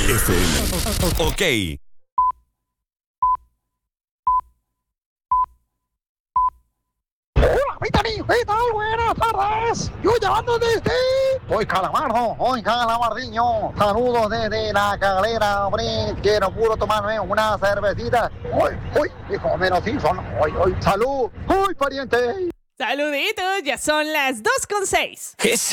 FM. Ok. Hola, Pitani, ¿qué tal? Buenas tardes. Yo llamando desde... Hoy Calamardo, hoy Calamardiño. Saludos desde la Calera, hombre. Quiero puro tomarme una cervecita. Hoy, hijo menos Simpson. Hoy, salud. Hoy, pariente. Saluditos, ya son las 2:06.